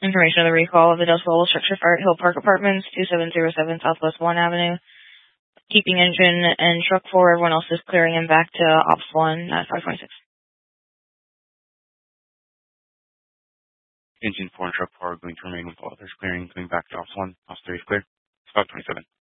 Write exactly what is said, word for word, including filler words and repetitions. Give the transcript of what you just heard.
Information of the recall of the Dust Bowl structure fire at Hill Park Apartments, two seven zero seven Southwest one Avenue. Keeping engine and truck four. Everyone else is clearing and back to Ops one at five twenty-six. Engine four and truck four are going to remain with all others clearing, coming back to Ops one. Ops three is clear. It's five twenty-seven.